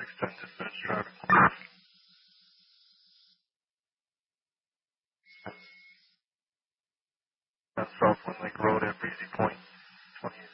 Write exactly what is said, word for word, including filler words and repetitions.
ten dispatch traffic. That's Southwind Lake Road at Breezy Point, twenty